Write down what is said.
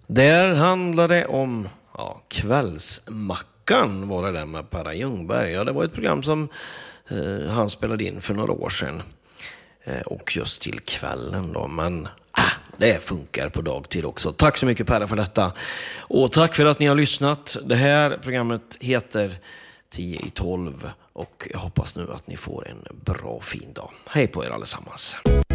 Där handlade det om Kvällsmackan var det där med Per Ljungberg. Ja, det var ett program som han spelade in för några år sedan. Och just till kvällen då. Men det funkar på dagtid också. Tack så mycket Per för detta. Och tack för att ni har lyssnat. Det här programmet heter 10 i 12. Och jag hoppas nu att ni får en bra fin dag. Hej på er allesammans.